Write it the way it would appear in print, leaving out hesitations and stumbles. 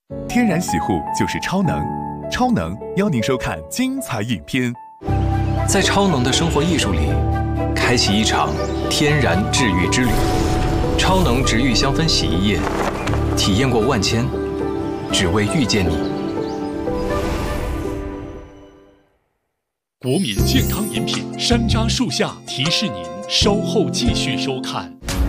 天然洗护就是超能，超能邀您收看精彩影片。 在超能的生活艺术里，开启一场天然治愈之旅。超能植愈香氛洗衣液，体验过万千，只为遇见你。 国民健康饮品山楂树下提示您稍后继续收看。